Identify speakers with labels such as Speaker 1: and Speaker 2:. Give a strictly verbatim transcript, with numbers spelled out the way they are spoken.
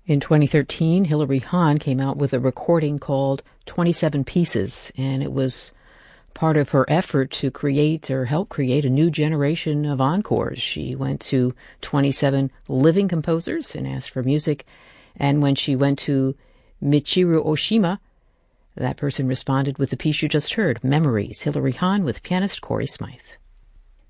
Speaker 1: In twenty thirteen, Hilary Hahn came out with a recording called twenty-seven Pieces, and it was part of her effort to create or help create a new generation of encores. She went to twenty-seven living composers and asked for music, and when she went to Michiru Oshima, that person responded with the piece you just heard, Memories, Hilary Hahn with pianist Corey Smythe.